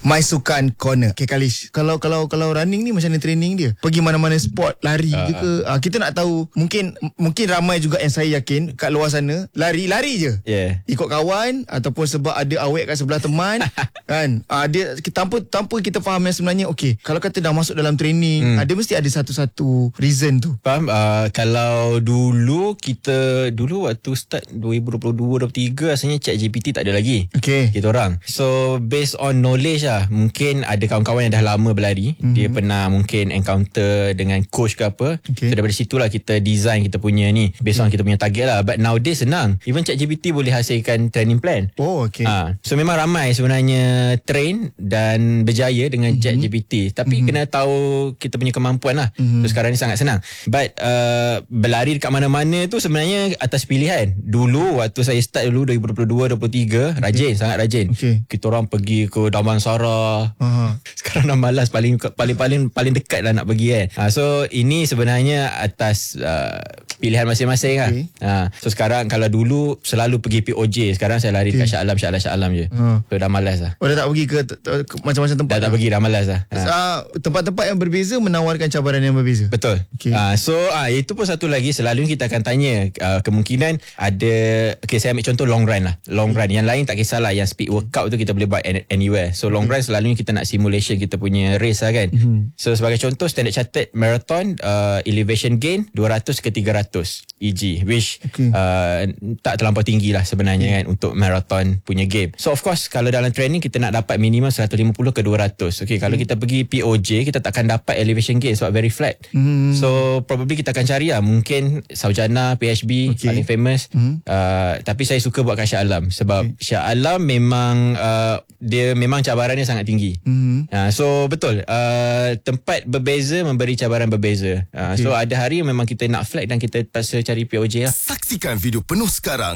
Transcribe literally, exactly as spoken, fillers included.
My Sukan Corner. Okay Kalish, Kalau kalau kalau running ni macam mana training dia? Pergi mana-mana sport, lari uh, je ke? Uh, kita nak tahu. Mungkin mungkin ramai juga yang saya yakin kat luar sana lari-lari je. Yeah. Ikut kawan ataupun sebab ada awek kat sebelah teman. Kan? Uh, dia tanpa tanpa kita faham yang sebenarnya okey, kalau kata dah masuk dalam training, hmm. ada mesti ada satu-satu reason tu. Faham? Uh, kalau dulu kita dulu waktu start dua ribu dua puluh dua dua puluh tiga rasanya ChatGPT tak ada lagi. Okey. Kita orang. So based on knowledge lah, mungkin ada kawan-kawan yang dah lama berlari, mm-hmm. dia pernah mungkin encounter dengan coach ke apa. Okay. So daripada situ lah kita design kita punya ni based on kita punya target lah. But nowadays senang. Even ChatGPT boleh hasilkan training plan. Oh okay. Ha, so memang ramai sebenarnya train dan berjaya dengan mm-hmm. ChatGPT. Tapi mm-hmm. kena tahu kita punya kemampuan lah. Mm-hmm. So sekarang ni sangat senang. But uh, berlari dekat mana-mana tu sebenarnya atas pilihan. Dulu waktu saya start dulu dua ribu dua puluh dua dua puluh tiga, okay. rajin, sangat rajin. Okay. Kita orang pergi ke Damansara. Uh-huh. Sekarang dah malas, paling paling paling paling dekat lah nak pergi kan. Ha, so ini sebenarnya atas uh, pilihan masing-masing lah. Okay. Ha, so sekarang kalau dulu selalu pergi P O J, sekarang saya lari okay. dekat Shah Alam, Shah Alam, Shah Alam je. Uh. So dah malas lah. Oh dah tak pergi ke, ke macam-macam tempat? Dah tak pergi, dah malas lah. Ha. Uh, tempat-tempat yang berbeza menawarkan cabaran yang berbeza. Betul. Okay. Ha, so uh, itu pun satu lagi, selalu kita akan tanya uh, kemungkinan ada, okay saya ambil contoh long run lah. Long run. Yang lain tak kisahlah, yang speed workout tu kita boleh buat anywhere. So long run selalunya kita nak simulation kita punya race lah kan. Mm-hmm. So sebagai contoh Standard Chartered Marathon uh, elevation gain dua ratus ke tiga ratus E G, which okay. uh, tak terlampau tinggi lah sebenarnya yeah. kan untuk marathon punya game. So of course kalau dalam training kita nak dapat minimum seratus lima puluh ke dua ratus. Okay, kalau kita pergi P O J kita takkan dapat elevation gain sebab very flat. Mm-hmm. So probably kita akan cari lah mungkin Saujana, P H B okay. paling famous. Mm-hmm. uh, tapi saya suka buat kat Shah Alam sebab okay. Shah Alam memang uh, dia memang cabarannya sangat tinggi. Mm-hmm. uh, so betul uh, tempat berbeza memberi cabaran berbeza. uh, okay. So ada hari memang kita nak flat dan kita terpaksa cari P O J lah. Saksikan video penuh sekarang